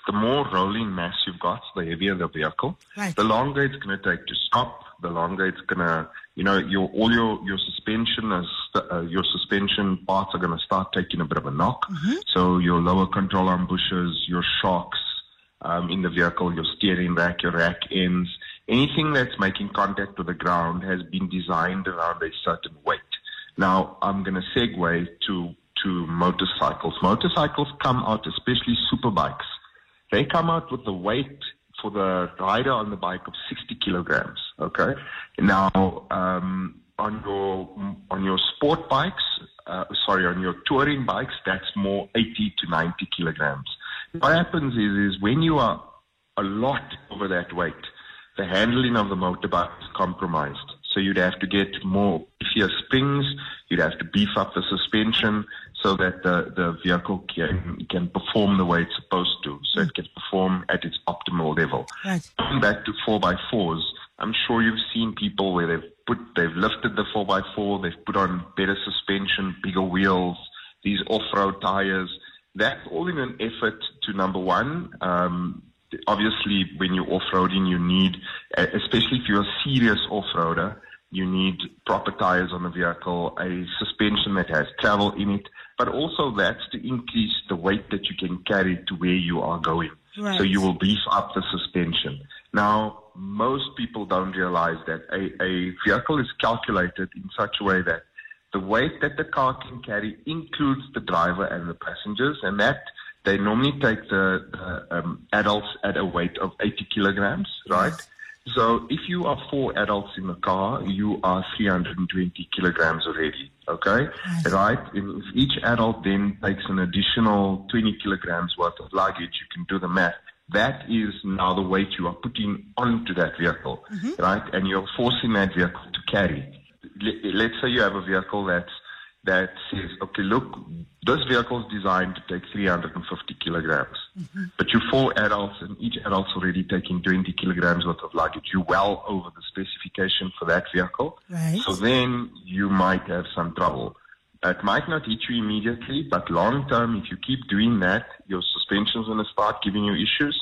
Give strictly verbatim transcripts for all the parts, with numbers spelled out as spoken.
the more rolling mass you've got, the heavier the vehicle. Right. The longer it's going to take to stop, the longer it's going to, you know, your all your, your suspension is, uh, your suspension parts are going to start taking a bit of a knock. Mm-hmm. So your lower control arm bushes, your shocks um, in the vehicle, your steering rack, your rack ends, anything that's making contact with the ground has been designed around a certain weight. Now, I'm going to segue to, to motorcycles. Motorcycles come out, especially super bikes. They come out with the weight for the rider on the bike of sixty kilograms. Okay. Now, um, on your on your sport bikes, uh, sorry, on your touring bikes, that's more eighty to ninety kilograms. What happens is, is when you are a lot over that weight, the handling of the motorbike is compromised. So you'd have to get more beefier springs. You'd have to beef up the suspension so that the, the vehicle can can perform the way it's supposed to, so it can perform at its optimal level. Right. Going back to four by fours, I'm sure you've seen people where they've put they've lifted the four by four, they've put on better suspension, bigger wheels, these off-road tires. That's all in an effort to, number one, um, obviously when you're off-roading, you need, especially if you're a serious off-roader, you need proper tires on the vehicle, a suspension that has travel in it, but also that's to increase the weight that you can carry to where you are going. Right. So you will beef up the suspension. Now, most people don't realize that a, a vehicle is calculated in such a way that the weight that the car can carry includes the driver and the passengers, and that they normally take the, the um, adults at a weight of eighty kilograms, right? Yes. So if you are four adults in the car, you are three hundred twenty kilograms already, okay? Yes. Right? And if each adult then takes an additional twenty kilograms worth of luggage, you can do the math. That is now the weight you are putting onto that vehicle, mm-hmm. right? And you're forcing that vehicle to carry. Let's say you have a vehicle that's, that says, okay, look, this vehicle is designed to take three hundred fifty kilograms, mm-hmm. but you're four adults and each adult's already taking twenty kilograms worth of luggage. You're well over the specification for that vehicle. Right. So then you might have some trouble. It might not hit you immediately, but long term, if you keep doing that, your suspension's going to start giving you issues.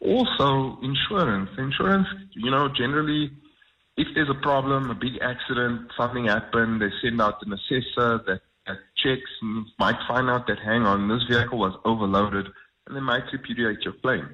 Also, insurance. Insurance, you know, generally, if there's a problem, a big accident, something happened, they send out an assessor that, that checks and might find out that, hang on, this vehicle was overloaded, and they might repudiate your claim.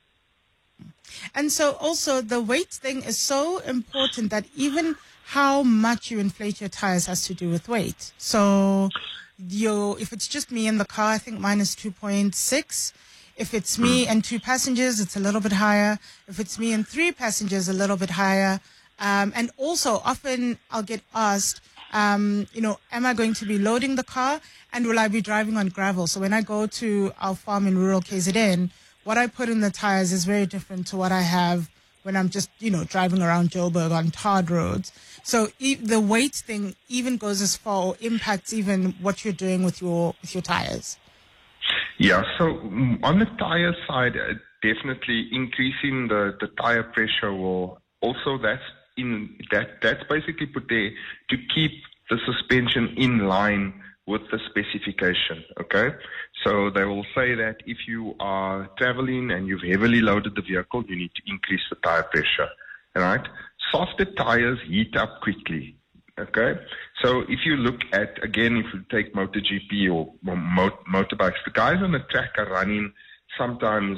And so also the weight thing is so important that even how much you inflate your tires has to do with weight. So you, if it's just me in the car, I think mine is two point six. If it's me and two passengers, it's a little bit higher. If it's me and three passengers, a little bit higher. Um, and also often I'll get asked, um, you know, am I going to be loading the car and will I be driving on gravel? So when I go to our farm in rural K Z N, what I put in the tires is very different to what I have when I'm just, you know, driving around Joburg on tarred roads. So e- the weight thing even goes as far or impacts even what you're doing with your with your tires. Yeah, so mm, on the tire side, uh, definitely increasing the, the tire pressure will also, that's in that that's basically put there to keep the suspension in line with the specification, okay? So they will say that if you are traveling and you've heavily loaded the vehicle, you need to increase the tire pressure, right? Softer tires heat up quickly, okay? So if you look at, again, if you take MotoGP or mo- motorbikes, the guys on the track are running sometimes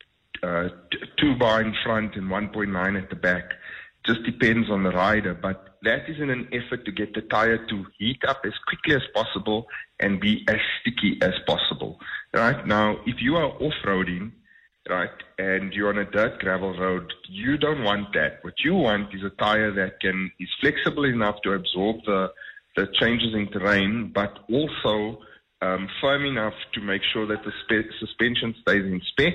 uh, t- two bar in front and one point nine at the back. Just depends on the rider, but that is in an effort to get the tire to heat up as quickly as possible and be as sticky as possible, right? Now, if you are off-roading, right, and you're on a dirt gravel road, you don't want that. What you want is a tire that can is flexible enough to absorb the, the changes in terrain, but also um, firm enough to make sure that the spe- suspension stays in spec,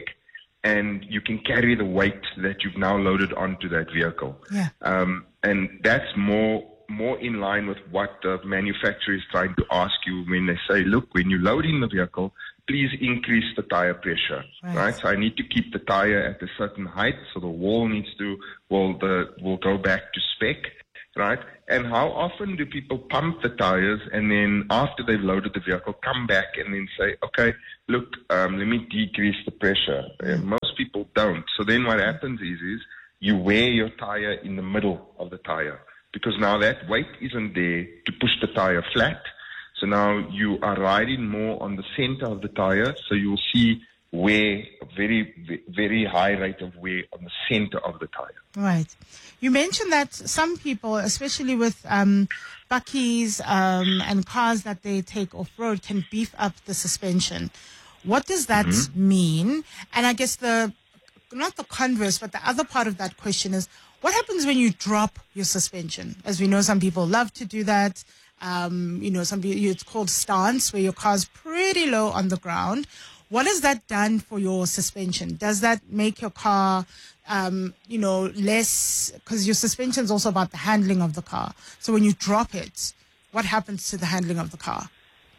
and you can carry the weight that you've now loaded onto that vehicle. Yeah. Um, and that's more more in line with what the manufacturer is trying to ask you when they say, look, when you load in the vehicle, please increase the tire pressure, right? right? So I need to keep the tire at a certain height, so the wall needs to, well, the will go back to spec, right? And how often do people pump the tires and then after they've loaded the vehicle, come back and then say, okay, look, um, let me decrease the pressure. And most don't. So then what happens is, is you wear your tire in the middle of the tire, because now that weight isn't there to push the tire flat. So now you are riding more on the center of the tire, so you'll see wear, very, very high rate of wear on the center of the tire. Right. You mentioned that some people, especially with um, bakkies um, and cars that they take off-road, can beef up the suspension. What does that mm-hmm. mean? And I guess the, not the converse, but the other part of that question is, what happens when you drop your suspension? As we know, some people love to do that. Um, you know, some people, it's called stance, where your car's pretty low on the ground. What has that done for your suspension? Does that make your car, um, you know, less, because your suspension is also about the handling of the car. So when you drop it, what happens to the handling of the car?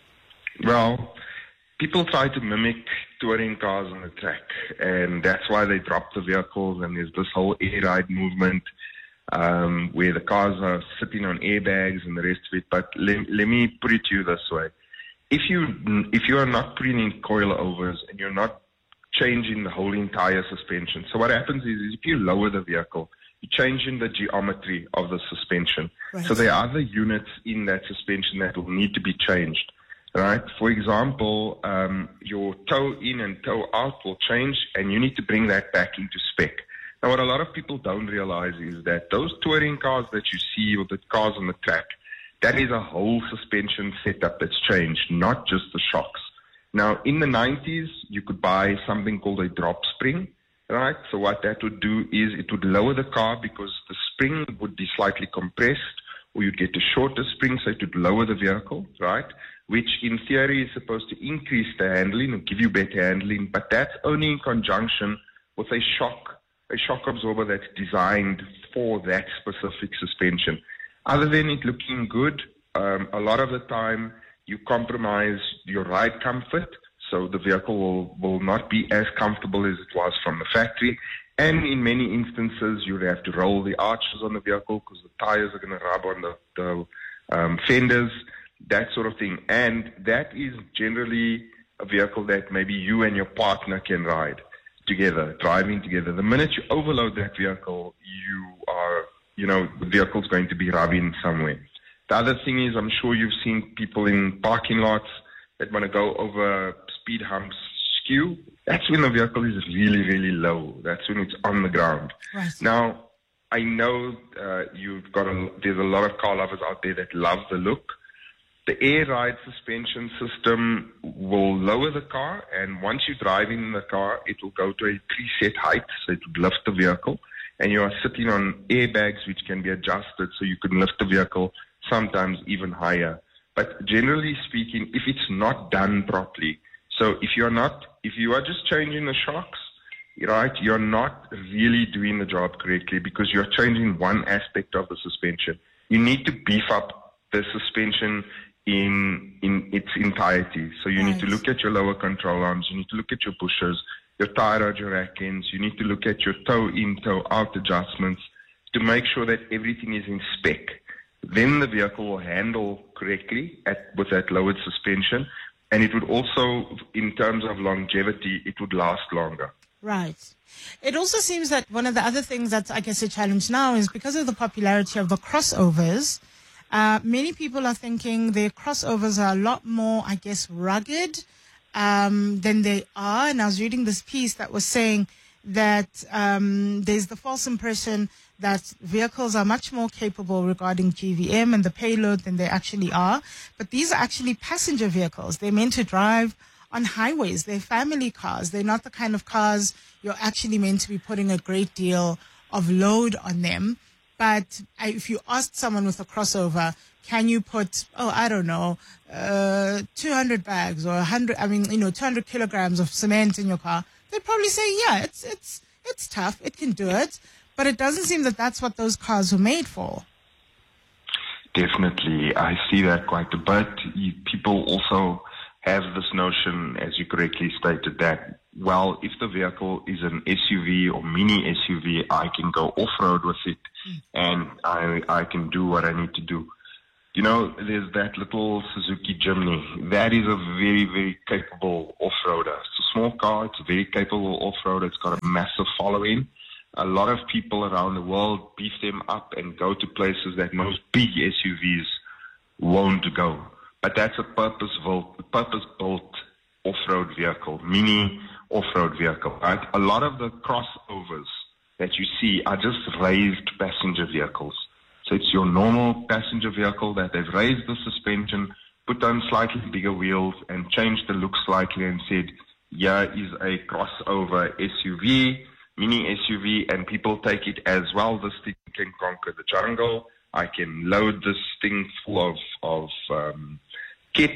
Well, people try to mimic touring cars on the track, and that's why they drop the vehicles, and there's this whole air ride movement um, where the cars are sitting on airbags and the rest of it. But let, let me put it to you this way. If you if you are not putting in coilovers and you're not changing the whole entire suspension, so what happens is, is if you lower the vehicle, you're changing the geometry of the suspension. Right. So there are other units in that suspension that will need to be changed. Right? For example, um, your toe in and toe out will change, and you need to bring that back into spec. Now, what a lot of people don't realize is that those touring cars that you see, or the cars on the track, that is a whole suspension setup that's changed, not just the shocks. Now, in the nineties, you could buy something called a drop spring, right? So what that would do is it would lower the car because the spring would be slightly compressed, or you'd get a shorter spring, so it would lower the vehicle, right? Which in theory is supposed to increase the handling and give you better handling, but that's only in conjunction with a shock, a shock absorber that's designed for that specific suspension. Other than it looking good, um, a lot of the time you compromise your ride comfort, so the vehicle will, will not be as comfortable as it was from the factory. And in many instances, you have to roll the arches on the vehicle because the tires are going to rub on the, the um, fenders, that sort of thing. And that is generally a vehicle that maybe you and your partner can ride together, driving together. The minute you overload that vehicle, you are... you know, the vehicle's going to be rubbing somewhere. The other thing is, I'm sure you've seen people in parking lots that want to go over speed humps skew. That's when the vehicle is really, really low. That's when it's on the ground. Right. Now, I know uh, you've got a, there's a lot of car lovers out there that love the look. The air ride suspension system will lower the car, and once you're driving in the car, it will go to a preset height, so it would lift the vehicle. And you are sitting on airbags which can be adjusted so you can lift the vehicle sometimes even higher. But generally speaking, if it's not done properly, so if you're not, if you are just changing the shocks, right, you're not really doing the job correctly because you're changing one aspect of the suspension. You need to beef up the suspension in in its entirety. So you right. need to look at your lower control arms, you need to look at your pushers, your tie rod, your rack ends. You need to look at your toe in, toe out adjustments to make sure that everything is in spec. Then the vehicle will handle correctly at, with that lowered suspension, and it would also, in terms of longevity, it would last longer. Right. It also seems that one of the other things that's, I guess, a challenge now is because of the popularity of the crossovers, uh, many people are thinking their crossovers are a lot more, I guess, rugged, Um, than they are. And I was reading this piece that was saying that um, there's the false impression that vehicles are much more capable regarding G V M and the payload than they actually are. But these are actually passenger vehicles. They're meant to drive on highways. They're family cars. They're not the kind of cars you're actually meant to be putting a great deal of load on them. But if you asked someone with a crossover, can you put, oh, I don't know, uh, two hundred bags or one hundred, I mean, you know, two hundred kilograms of cement in your car? They'd probably say, yeah, it's it's it's tough. It can do it. But it doesn't seem that that's what those cars were made for. Definitely. I see that quite a bit. You, people also have this notion, as you correctly stated, that, well, if the vehicle is an S U V or mini S U V, I can go off-road with it mm. and I, I can do what I need to do. You know, there's that little Suzuki Jimny. That is a very, very capable off-roader. It's a small car. It's a very capable off-roader. It's got a massive following. A lot of people around the world beef them up and go to places that most big S U Vs won't go. But that's a purpose-built, purpose-built off-road vehicle, mini off-road vehicle, right? A lot of the crossovers that you see are just raised passenger vehicles. So it's your normal passenger vehicle that they've raised the suspension, put on slightly bigger wheels, and changed the look slightly and said, here is a crossover S U V, mini S U V, and people take it as, well, this thing can conquer the jungle. I can load this thing full of, of um, kit,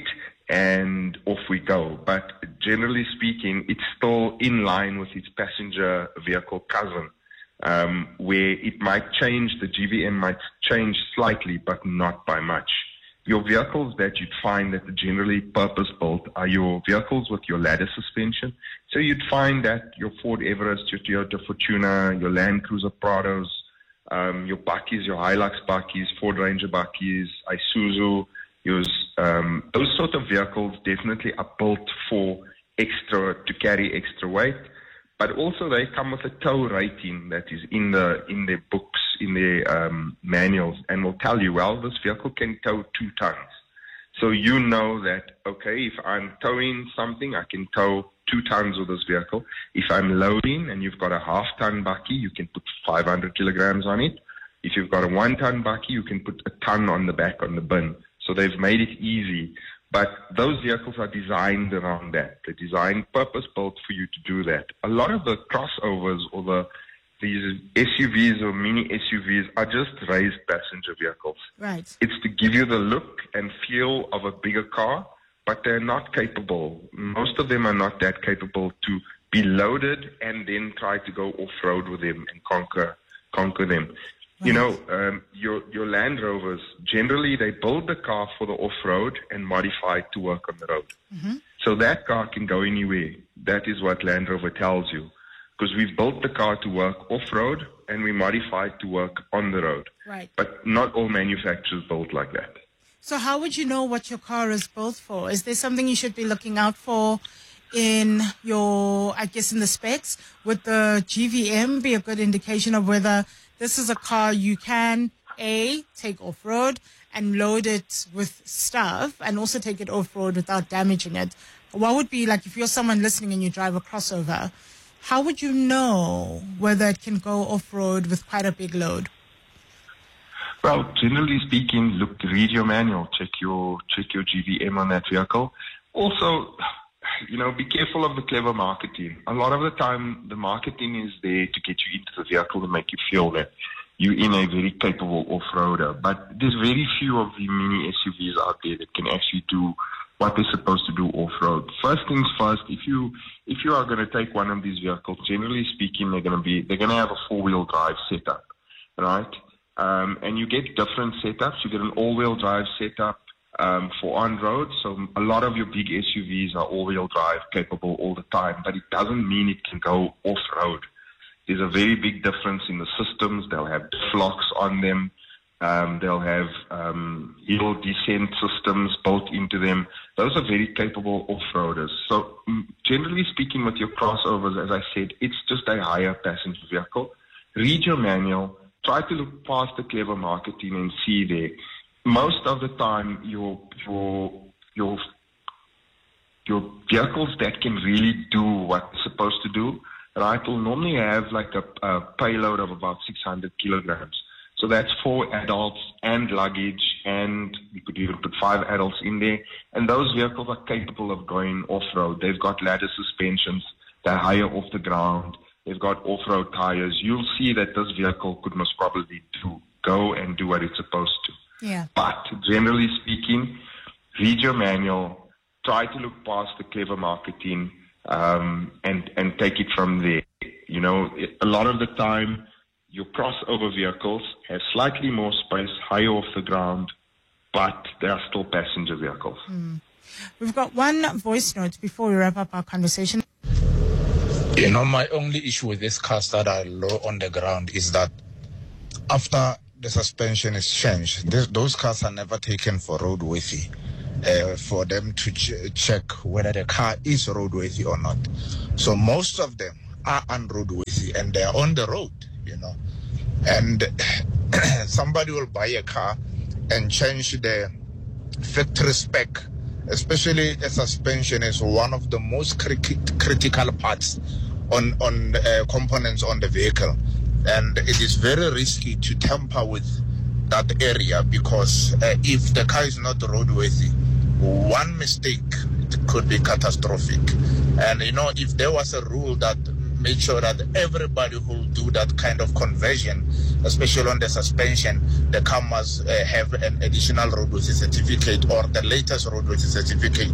and off we go. But generally speaking, it's still in line with its passenger vehicle cousin. Um, where it might change, the G V M might change slightly, but not by much. Your vehicles that you'd find that are generally purpose-built are your vehicles with your ladder suspension. So you'd find that your Ford Everest, your Toyota Fortuner, your Land Cruiser Prados, um, your Buckies, your Hilux Buckies, Ford Ranger Buckies, Isuzu, yours, um, those sort of vehicles definitely are built for extra, to carry extra weight. But also they come with a tow rating that is in the in their books, in their um, manuals, and will tell you, well, this vehicle can tow two tons. So you know that, okay, if I'm towing something, I can tow two tons of this vehicle. If I'm loading and you've got a half-ton bucky, you can put five hundred kilograms on it. If you've got a one-ton bucky, you can put a ton on the back on the bin. So they've made it easy. But those vehicles are designed around that. They're designed purpose-built for you to do that. A lot of the crossovers or the these S U Vs or mini S U Vs are just raised passenger vehicles. Right. It's to give you the look and feel of a bigger car, but they're not capable. Most of them are not that capable to be loaded and then try to go off-road with them and conquer conquer them. You know, um, your your Land Rovers, generally they build the car for the off-road and modify it to work on the road. Mm-hmm. So that car can go anywhere. That is what Land Rover tells you. Because we've built the car to work off-road and we modify it to work on the road. Right. But not all manufacturers built like that. So how would you know what your car is built for? Is there something you should be looking out for in your, I guess, in the specs? Would the G V M be a good indication of whether this is a car you can, A, take off-road and load it with stuff and also take it off-road without damaging it? What would be, like, if you're someone listening and you drive a crossover, how would you know whether it can go off-road with quite a big load? Well, generally speaking, look, read your manual, check your check your G V M on that vehicle. Also, you know, be careful of the clever marketing. A lot of the time, the marketing is there to get you into the vehicle to make you feel that you're in a very capable off-roader. But there's very few of the mini S U Vs out there that can actually do what they're supposed to do off-road. First things first, if you if you are going to take one of these vehicles, generally speaking, they're going to be they're going to have a four-wheel drive setup, right? Um, and you get different setups. You get an all-wheel drive setup um, for on-road. So a lot of your big S U Vs are all-wheel drive capable all the time, but it doesn't mean it can go off-road. There's a very big difference in the systems. They'll have diff locks on them. Um, they'll have um, hill descent systems built into them. Those are very capable off-roaders. So generally speaking, with your crossovers, as I said, it's just a higher passenger vehicle. Read your manual. Try to look past the clever marketing and see there. Most of the time, your your your your vehicles that can really do what they're supposed to do, right, will normally have like a, a payload of about six hundred kilograms. So that's four adults and luggage, and you could even put five adults in there. And those vehicles are capable of going off-road. They've got ladder suspensions. They're higher off the ground. They've got off-road tires. You'll see that this vehicle could most probably do, go and do what it's supposed to. Yeah. But generally speaking, read your manual, try to look past the clever marketing, um, and, and take it from there. You know, a lot of the time, your crossover vehicles have slightly more space, higher off the ground, but they are still passenger vehicles. Mm. We've got one voice note before we wrap up our conversation. You know, my only issue with these cars that are low on the ground is that after the suspension is changed, this, those cars are never taken for roadworthy, uh, for them to ch- check whether the car is roadworthy or not. So most of them are unroadworthy and they are on the road, you know. And somebody will buy a car and change the factory spec, especially a suspension is one of the most cri- critical parts on, on uh, components on the vehicle. And it is very risky to tamper with that area because uh, if the car is not roadworthy, one mistake it could be catastrophic. And you know, if there was a rule that made sure that everybody who will do that kind of conversion, especially on the suspension, the car must uh, have an additional roadworthy certificate or the latest roadworthy certificate.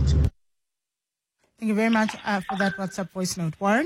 Thank you very much uh, for that WhatsApp voice note. Warren?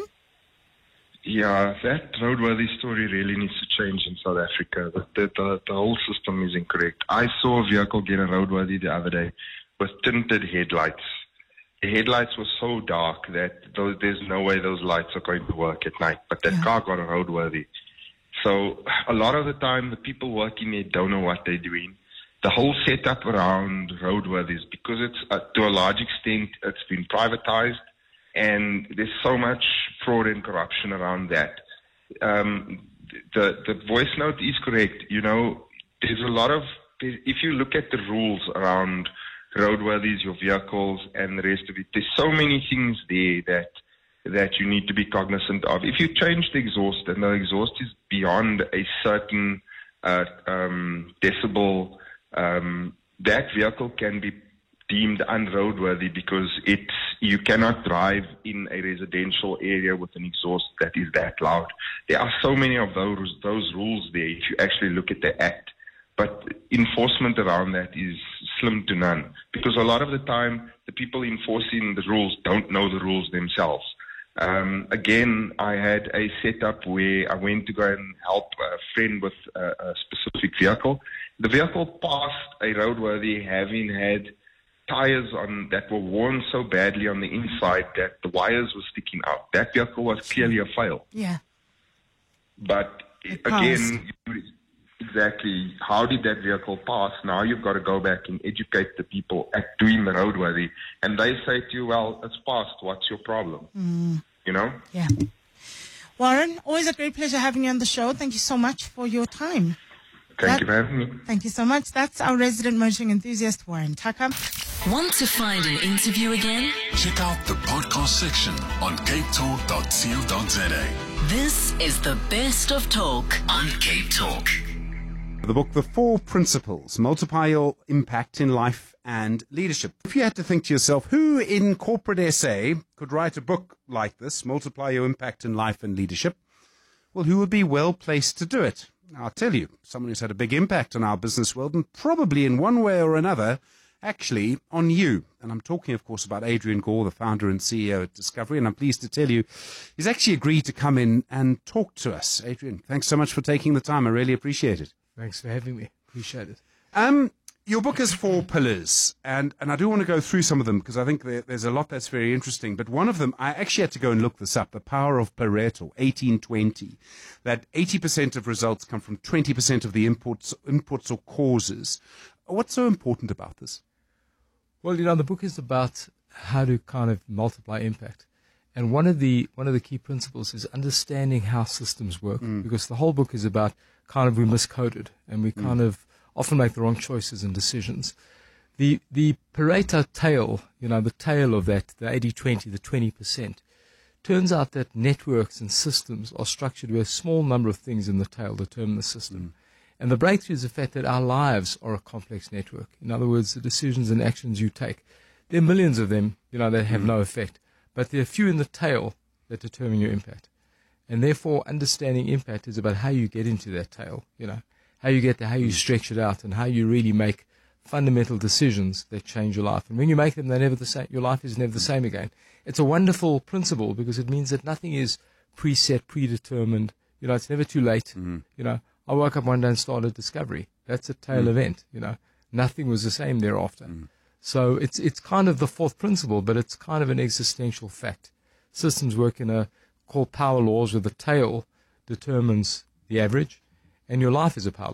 Yeah, that roadworthy story really needs to change in South Africa. The, the, the, the whole system is incorrect. I saw a vehicle get a roadworthy the other day with tinted headlights. The headlights were so dark that those, there's no way those lights are going to work at night. But that Yeah. car got a roadworthy. So a lot of the time, the people working there don't know what they're doing. The whole setup around roadworthies, because it's uh, to a large extent, it's been privatized, and there's so much fraud and corruption around that. Um, the the voice note is correct. You know, there's a lot of, if you look at the rules around roadworthies, your vehicles, and the rest of it, there's so many things there that that you need to be cognizant of. If you change the exhaust and the exhaust is beyond a certain uh, um, decibel, um, that vehicle can be deemed unroadworthy because it's you cannot drive in a residential area with an exhaust that is that loud. There are so many of those those rules there if you actually look at the act. But enforcement around that is slim to none because a lot of the time the people enforcing the rules don't know the rules themselves. Um, again, I had a setup where I went to go and help a friend with a, a specific vehicle. The vehicle passed a roadworthy having had tires on that were worn so badly on the inside that the wires were sticking out. That vehicle was clearly a fail. Yeah. But It again, exactly, how did that vehicle pass? Now you've got to go back and educate the people at doing the roadworthy. And they say to you, well, it's passed. What's your problem? Mm. You know? Yeah. Warren, always a great pleasure having you on the show. Thank you so much for your time. Thank That- you for having me. Thank you so much. That's our resident motoring enthusiast, Warren Tucker. Want to find an interview again? Check out the podcast section on cape talk dot co dot za. This is the best of talk on Cape Talk. The book, The Four Principles, Multiply Your Impact in Life and Leadership. If you had to think to yourself, who in corporate S A could write a book like this, Multiply Your Impact in Life and Leadership, well, who would be well placed to do it? I'll tell you, someone who's had a big impact on our business world and probably in one way or another, actually on you. And I'm talking, of course, about Adrian Gore, the founder and C E O at Discovery. And I'm pleased to tell you, he's actually agreed to come in and talk to us. Adrian, thanks so much for taking the time. I really appreciate it. Thanks for having me. Appreciate it. Um, your book has four pillars, and, and I do want to go through some of them because I think there, there's a lot that's very interesting. But one of them, I actually had to go and look this up, the power of Pareto, eighteen twenty, that eighty percent of results come from twenty percent of the inputs, inputs or causes. What's so important about this? Well, you know, the book is about how to kind of multiply impact. And one of the one of the key principles is understanding how systems work, mm. because the whole book is about kind of we miscoded and we kind mm. of often make the wrong choices and decisions. The the Pareto tail, you know, the tail of that, the eighty twenty, the twenty percent, turns out that networks and systems are structured where a small number of things in the tail determine the system. Mm. And the breakthrough is the fact that our lives are a complex network. In other words, the decisions and actions you take, there are millions of them, you know, that have mm. no effect. But there are few in the tail that determine your impact. And therefore, understanding impact is about how you get into that tail, you know, how you get there, how you stretch it out, and how you really make fundamental decisions that change your life. And when you make them, they're never the same. Your life is never the same again. It's a wonderful principle because it means that nothing is preset, predetermined. You know, it's never too late. Mm. You know, I woke up one day and started Discovery. That's a tail mm. event, you know. Nothing was the same thereafter. Mm. So it's it's kind of the fourth principle, but it's kind of an existential fact. Systems work in a called power laws where the tail determines the average, and your life is a power law.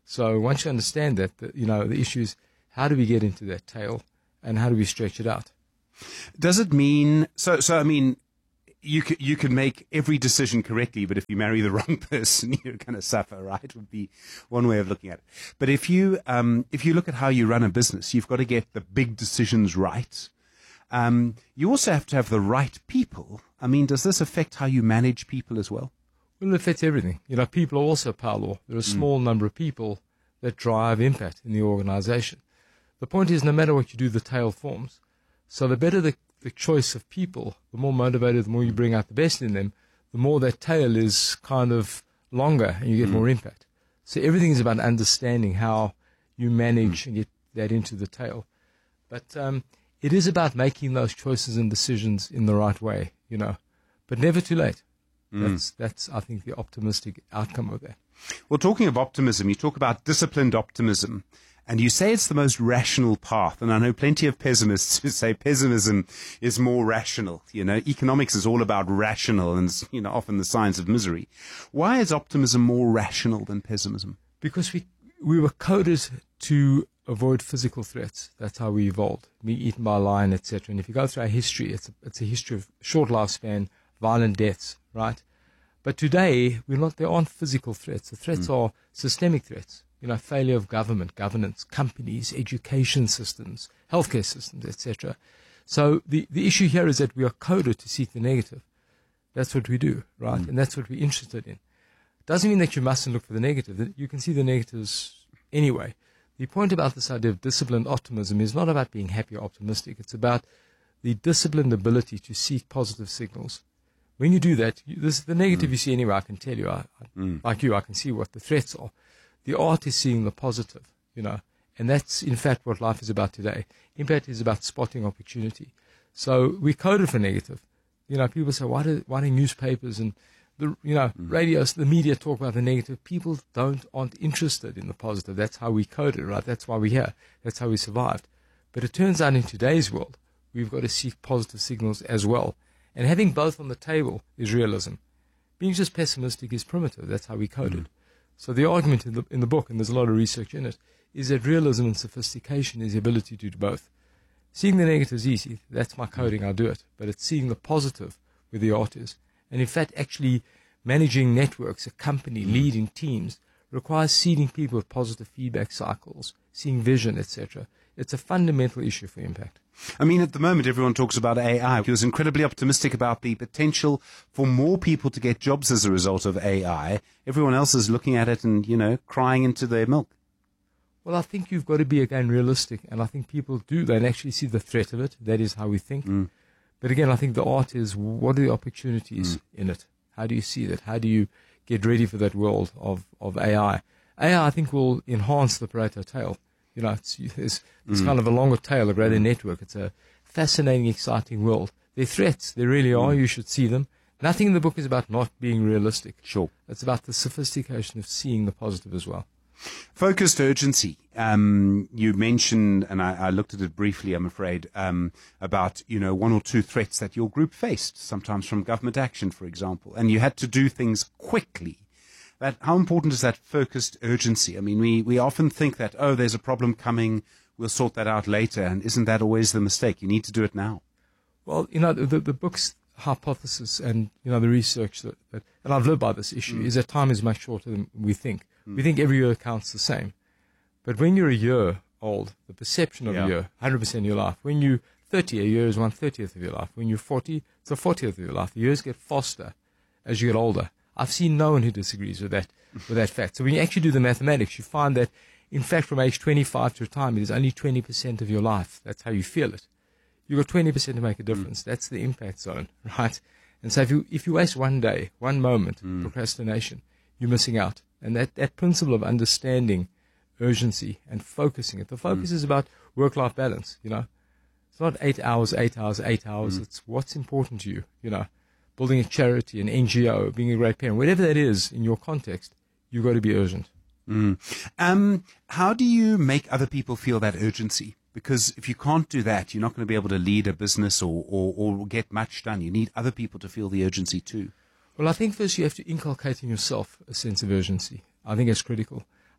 So once you understand that, the, you know, the issue is how do we get into that tail and how do we stretch it out? Does it mean, so, so I mean, you can, you can make every decision correctly, but if you marry the wrong person, you're going to suffer, right? Would be one way of looking at it. But if you, um, if you look at how you run a business, you've got to get the big decisions right. Um, you also have to have the right people. I mean, does this affect how you manage people as well? Well, it affects everything. You know, people are also power law. There are a small mm. number of people that drive impact in the organization. The point is, no matter what you do, the tail forms. So the better the, the choice of people, the more motivated, the more you bring out the best in them, the more that tail is kind of longer and you get mm. more impact. So everything is about understanding how you manage mm. and get that into the tail. But um, it is about making those choices and decisions in the right way, you know, but never too late. Mm. That's, that's, I think, the optimistic outcome of that. Well, talking of optimism, you talk about disciplined optimism, and you say it's the most rational path. And I know plenty of pessimists who say pessimism is more rational. You know, economics is all about rational and, you know, often the science of misery. Why is optimism more rational than pessimism? Because we, we were coded to avoid physical threats. That's how we evolved. Being eaten by a lion, et cetera. And if you go through our history, it's a, it's a history of short lifespan, violent deaths, right? But today, we're not, there aren't physical threats. The threats mm. are systemic threats. You know, failure of government, governance, companies, education systems, healthcare systems, et cetera. So the, the issue here is that we are coded to seek the negative. That's what we do, right? Mm. And that's what we're interested in. Doesn't mean that you mustn't look for the negative. You can see the negatives anyway. The point about this idea of disciplined optimism is not about being happy or optimistic. It's about the disciplined ability to seek positive signals. When you do that, you, this, the negative mm. you see anyway, I can tell you, I, mm. like you, I can see what the threats are. The art is seeing the positive, you know, and that's in fact what life is about today. Impact is about spotting opportunity. So we coded for negative. You know, people say, why do, why do newspapers and the, you know, mm. radios, the media talk about the negative? People don't, aren't interested in the positive. That's how we coded, right? That's why we're here. That's how we survived. But it turns out in today's world, we've got to seek positive signals as well. And having both on the table is realism. Being just pessimistic is primitive. That's how we coded. Mm. So the argument in the, in the book, and there's a lot of research in it, is that realism and sophistication is the ability to do both. Seeing the negative is easy. That's my coding. I'll do it. But it's seeing the positive where the art is. And in fact, actually managing networks, a company, mm. leading teams, requires seeding people with positive feedback cycles, seeing vision, et cetera. It's a fundamental issue for impact. I mean, at the moment, everyone talks about A I. He was incredibly optimistic about the potential for more people to get jobs as a result of A I. Everyone else is looking at it and, you know, crying into their milk. Well, I think you've got to be, again, realistic. And I think people do. They actually see the threat of it. That is how we think. Mm. But again, I think the art is, what are the opportunities mm. in it? How do you see that? How do you get ready for that world of, of A I? A I, I think, will enhance the Pareto tail. You know, it's, it's, it's mm. kind of a longer tail, a greater mm. network. It's a fascinating, exciting world. They're threats. They really are. Mm. You should see them. Nothing in the book is about not being realistic. Sure. It's about the sophistication of seeing the positive as well. Focused urgency. Um, you mentioned, and I, I looked at it briefly, I'm afraid, um, about, you know, one or two threats that your group faced, sometimes from government action, for example, and you had to do things quickly. That, how important is that focused urgency? I mean, we, we often think that, oh, there's a problem coming, we'll sort that out later. And isn't that always the mistake? You need to do it now. Well, you know, the, the book's hypothesis and, you know, the research that, that and I've lived by this issue, mm. is that time is much shorter than we think. Mm. We think every year counts the same. But when you're a year old, the perception of yeah. a year, one hundred percent of your life. When you're thirty, a year is one thirtieth of your life. When you're forty, it's a fortieth of your life. The years get faster as you get older. I've seen no one who disagrees with that, with that fact. So when you actually do the mathematics, you find that, in fact, from age twenty-five to retirement, it is only twenty percent of your life. That's how you feel it. You've got twenty percent to make a difference. Mm. That's the impact zone, right? And so if you, if you waste one day, one moment, mm. procrastination, you're missing out. And that, that principle of understanding urgency and focusing it. The focus mm. is about work-life balance, you know. It's not eight hours, eight hours, eight hours. Mm. It's what's important to you, you know. Building a charity, an N G O, being a great parent, whatever that is in your context, you've got to be urgent. Mm. Um, how do you make other people feel that urgency? Because if you can't do that, you're not going to be able to lead a business or, or, or get much done. You need other people to feel the urgency too. Well, I think first you have to inculcate in yourself a sense of urgency. I think it's critical.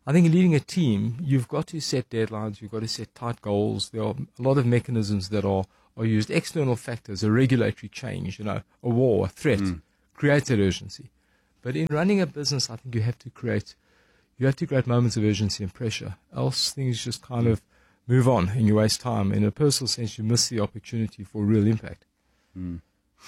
I think in leading a team, you've got to set deadlines, you've got to set tight goals. There are a lot of mechanisms that are, are used. External factors, a regulatory change, you know, a war, a threat, mm. creates that urgency. But in running a business, I think you have to create, you have to create moments of urgency and pressure. Else things just kind mm. of move on and you waste time. In a personal sense, you miss the opportunity for real impact. Mm.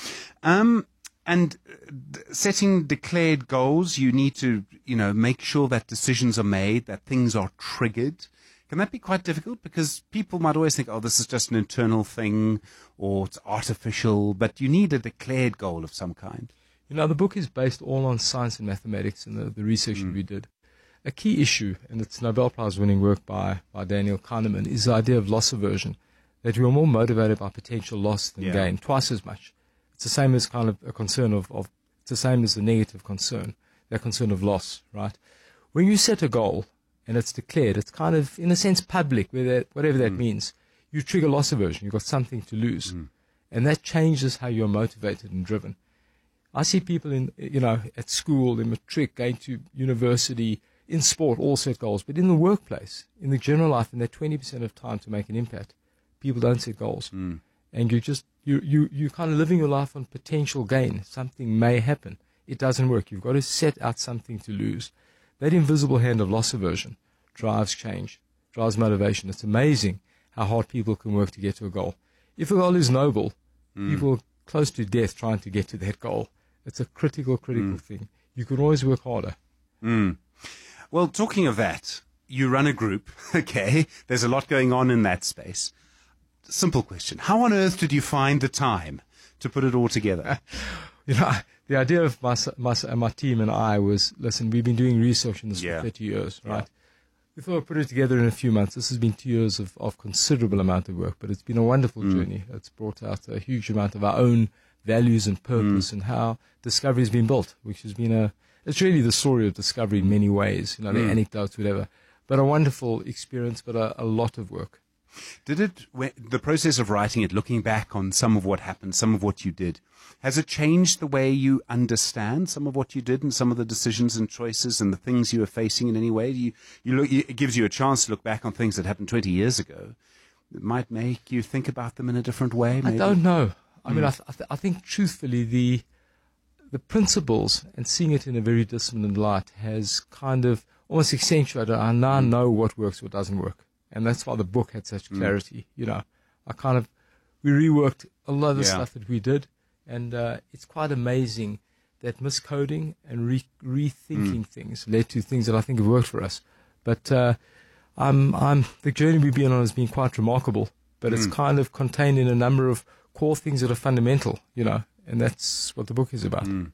Um, and setting declared goals, you need to, you know, make sure that decisions are made, that things are triggered. Can that be quite difficult? Because people might always think, oh, this is just an internal thing or it's artificial, but you need a declared goal of some kind. You know, the book is based all on science and mathematics and the, the research mm. that we did. A key issue, and it's Nobel Prize winning work by, by Daniel Kahneman, is the idea of loss aversion, that we are more motivated by potential loss than yeah. gain, twice as much. It's the same as kind of a concern of, of, it's the same as the negative concern, that concern of loss, right? When you set a goal and it's declared, it's kind of, in a sense, public, whether, whatever that mm. means. You trigger loss aversion. You've got something to lose. Mm. And that changes how you're motivated and driven. I see people in, you know, at school, in matric, going to university, in sport, all set goals. But in the workplace, in the general life, in that twenty percent of time to make an impact, people don't set goals. Mm. And you just, you, you, you're kind of living your life on potential gain. Something may happen. It doesn't work. You've got to set out something to lose. That invisible hand of loss aversion drives change, drives motivation. It's amazing how hard people can work to get to a goal. If a goal is noble, mm. people are close to death trying to get to that goal. It's a critical, critical mm. thing. You can always work harder. Mm. Well, talking of that, you run a group, okay? There's a lot going on in that space. Simple question. How on earth did you find the time to put it all together? You know, the idea of my, my, my team and I was, listen, we've been doing research in this yeah. for thirty years, right? Yeah. We thought we'd put it together in a few months. This has been two years of, of considerable amount of work, but it's been a wonderful mm. journey. It's brought out a huge amount of our own values and purpose mm. and how Discovery has been built, which has been a, it's really the story of Discovery in many ways, you know, the mm. anecdotes, whatever. But a wonderful experience, but a, a lot of work. Did it, the process of writing it, looking back on some of what happened, some of what you did, has it changed the way you understand some of what you did and some of the decisions and choices and the things you were facing in any way? Do you, you look, it gives you a chance to look back on things that happened twenty years ago. It might make you think about them in a different way, maybe? I don't know. I mm. mean, I, th- I, th- I think truthfully the the principles and seeing it in a very disciplined light has kind of almost accentuated. I now mm. know what works, what doesn't work. And that's why the book had such clarity. Mm. You know, I kind of, we reworked a lot of the yeah. stuff that we did. And uh, it's quite amazing that miscoding and re- rethinking mm. things led to things that I think have worked for us. But uh, I'm, I'm, the journey we've been on has been quite remarkable. But mm. it's kind of contained in a number of core things that are fundamental, you know, and that's what the book is about. Mm.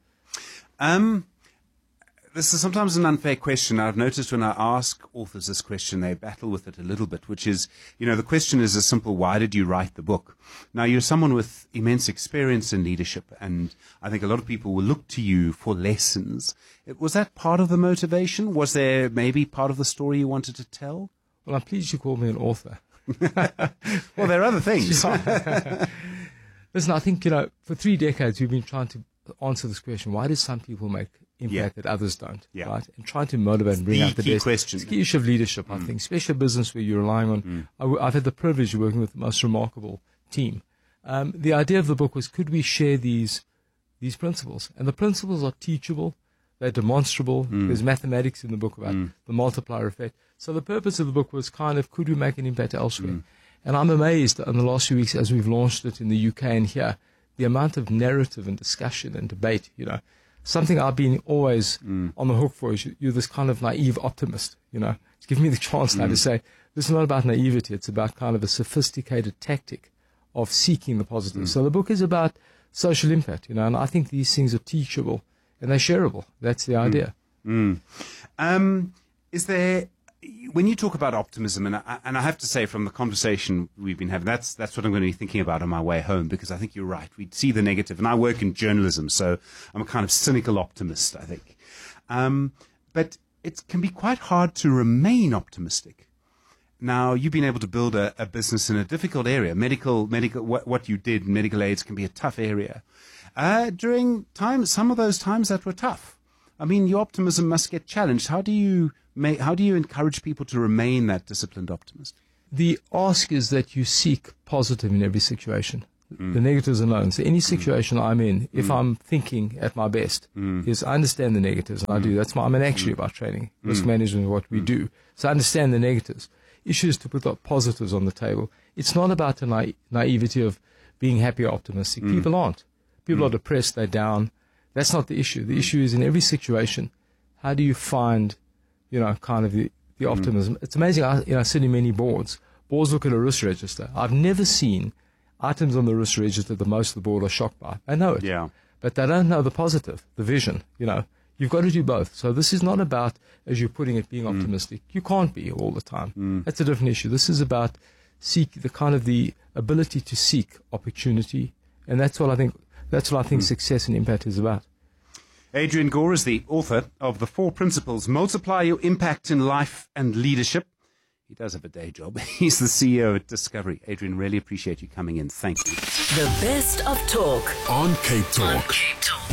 Um. This is sometimes an unfair question. I've noticed when I ask authors this question, they battle with it a little bit, which is, you know, the question is as simple, why did you write the book? Now, you're someone with immense experience in leadership, and I think a lot of people will look to you for lessons. Was that part of the motivation? Was there maybe part of the story you wanted to tell? Well, I'm pleased you called me an author. Well, there are other things. Listen, I think, you know, for three decades we've been trying to answer this question, why do some people make impact yeah. that others don't, yeah. right? And trying to motivate and bring the out the key best. Question. It's the key issue of leadership, mm. I think, especially a business where you're relying on. Mm. I w- I've had the privilege of working with the most remarkable team. Um, the idea of the book was, could we share these these principles? And the principles are teachable, they're demonstrable. Mm. There's mathematics in the book about mm. the multiplier effect. So the purpose of the book was kind of, could we make an impact elsewhere? Mm. And I'm amazed in the last few weeks as we've launched it in the U K and here, the amount of narrative and discussion and debate, you know. Something I've been always mm. on the hook for is you're this kind of naive optimist, you know. It's giving me the chance now mm. to say, this is not about naivety. It's about kind of a sophisticated tactic of seeking the positive. Mm. So the book is about social impact, you know, and I think these things are teachable and they're shareable. That's the idea. Mm. Mm. Um, is there, when you talk about optimism, and I, and I have to say from the conversation we've been having, that's that's what I'm going to be thinking about on my way home, because I think you're right. We see the negative, and I work in journalism, so I'm a kind of cynical optimist, I think. Um, but it can be quite hard to remain optimistic. Now, you've been able to build a, a business in a difficult area. Medical, medical, what, what you did in medical aids can be a tough area. Uh, during times, some of those times that were tough, I mean, your optimism must get challenged. How do you may, how do you encourage people to remain that disciplined optimist? The ask is that you seek positive in every situation. Mm. The negatives alone. So any situation mm. I'm in, if mm. I'm thinking at my best, mm. is I understand the negatives. And mm. I do. That's my, I'm an actuary mm. about training. Mm. Risk management is what we mm. do. So I understand the negatives. Issue is to put the positives on the table. It's not about the na- naivety of being happy or optimistic. Mm. People aren't. People mm. are depressed. They're down. That's not the issue. The mm. issue is in every situation, how do you find, you know, kind of the, the optimism? Mm. It's amazing. I, you know, I sit in many boards. Boards look at a risk register. I've never seen items on the risk register that most of the board are shocked by. I know it. Yeah. But they don't know the positive, the vision. You know, you've got to do both. So this is not about, as you're putting it, being optimistic. Mm. You can't be all the time. Mm. That's a different issue. This is about seek the kind of the ability to seek opportunity. And that's what I think, that's what I think mm. success and impact is about. Adrian Gore is the author of The Four Principles, Multiply Your Impact in Life and Leadership. He does have a day job. He's the C E O at Discovery. Adrian, really appreciate you coming in. Thank you. The best of talk on Cape Talk. On Cape Talk.